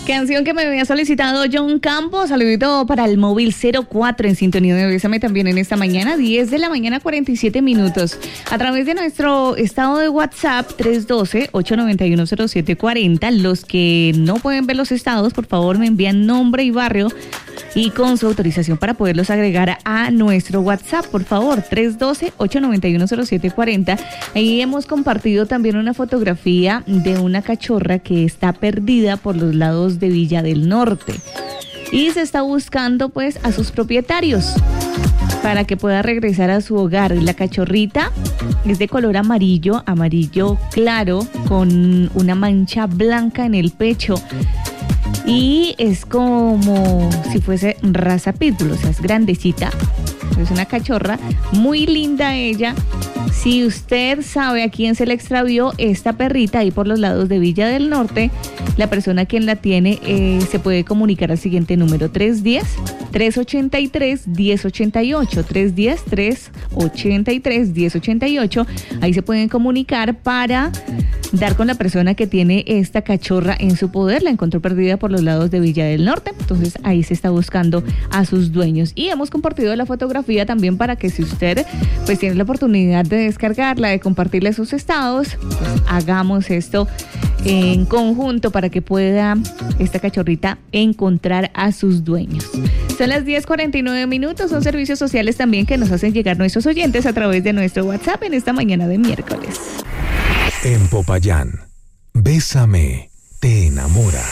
Canción que me había solicitado John Campos. Saludito para el móvil 04 en sintonía de Bésame también en esta mañana, 10 de la mañana, 47 minutos. A través de nuestro estado de WhatsApp 312-891-0740. Los que no pueden ver los estados, por favor me envían nombre y barrio y con su autorización para poderlos agregar a nuestro WhatsApp, por favor, 312-891-0740. Ahí hemos compartido también una fotografía de una cachorra que está perdida por los lados de Villa del Norte y se está buscando pues a sus propietarios para que pueda regresar a su hogar. La cachorrita es de color amarillo claro, con una mancha blanca en el pecho. Y es como si fuese raza pitbull, o sea, es grandecita. Es una cachorra, muy linda ella. Si usted sabe a quién se le extravió esta perrita ahí por los lados de Villa del Norte, la persona quien la tiene se puede comunicar al siguiente número: 310-383-1088. 310-383-1088. Ahí se pueden comunicar para dar con la persona que tiene esta cachorra en su poder. La encontró perdida por los lados de Villa del Norte, entonces ahí se está buscando a sus dueños. Y hemos compartido la fotografía también para que, si usted pues tiene la oportunidad de descargarla, de compartirle sus estados, pues hagamos esto en conjunto para que pueda esta cachorrita encontrar a sus dueños. Son las 10:49 minutos. Son servicios sociales también que nos hacen llegar nuestros oyentes a través de nuestro WhatsApp en esta mañana de miércoles. En Popayán, Bésame te enamora.